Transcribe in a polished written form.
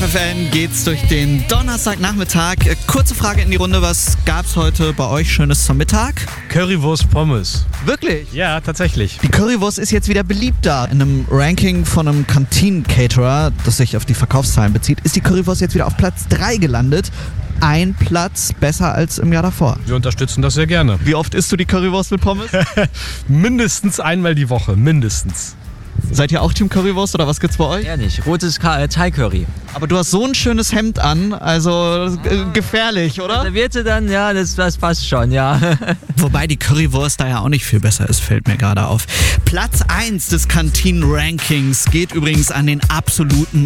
FFN geht's durch den Donnerstagnachmittag. Kurze Frage in die Runde, was gab's heute bei euch Schönes zum Mittag? Currywurst Pommes. Wirklich? Ja, tatsächlich. Die Currywurst ist jetzt wieder beliebter. In einem Ranking von einem Kantinen-Caterer, das sich auf die Verkaufszahlen bezieht, ist die Currywurst jetzt wieder auf Platz 3 gelandet. Ein Platz besser als im Jahr davor. Wir unterstützen das sehr gerne. Wie oft isst du die Currywurst mit Pommes? Mindestens einmal die Woche, mindestens. Seid ihr auch Team Currywurst oder was gibt's bei euch? Ja, nicht. Rotes Thai-Curry. Aber du hast so ein schönes Hemd an, also gefährlich, oder? Servierte dann, ja, das passt schon, ja. Wobei die Currywurst da ja auch nicht viel besser ist, fällt mir gerade auf. Platz 1 des Kantinen-Rankings geht übrigens an den absoluten